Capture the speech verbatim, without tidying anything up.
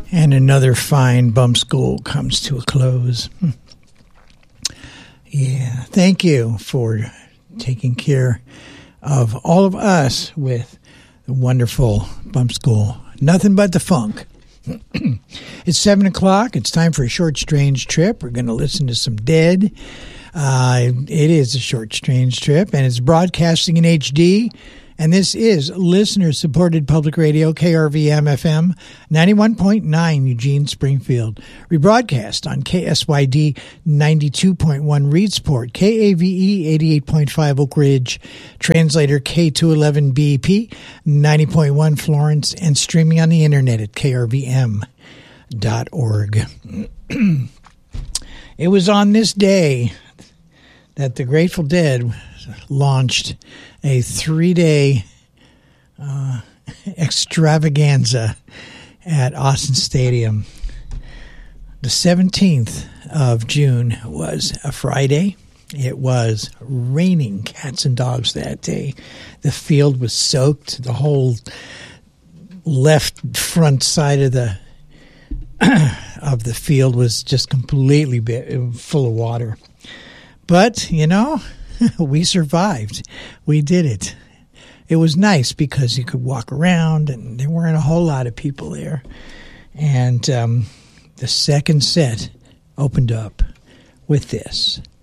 And another fine bump school comes to a close. Yeah, thank you for taking care of all of us with the wonderful bump school. Nothing but the funk. It's seven o'clock. It's time for a short, strange trip. We're going to listen to some Dead. Uh, it is a short, strange trip, and it's broadcasting in H D. And this is listener-supported public radio, K R V M F M, ninety-one point nine Eugene, Springfield. Rebroadcast on K S Y D ninety-two point one Reedsport, K A V E eighty-eight point five Oak Ridge, translator K two eleven B P, ninety point one Florence, and streaming on the internet at K R V M dot org. It was on this day that the Grateful Dead launched a three-day uh, extravaganza at Austin Stadium. The seventeenth of June was a Friday. It was raining cats and dogs that day. The field was soaked. The whole left front side of the of the field was just completely full of water. But, you know, we survived. We did it. It was nice because you could walk around and there weren't a whole lot of people there. And um, the second set opened up with this.